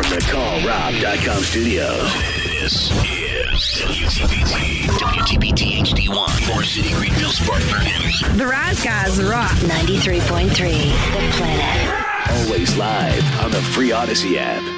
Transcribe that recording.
the CallRob.com studios. This is WTBT HD1, Forest City, Greenville, Spartanburg, Henderson. The Rise Guys rock. 93.3, The Planet. Always live on the free Odyssey app.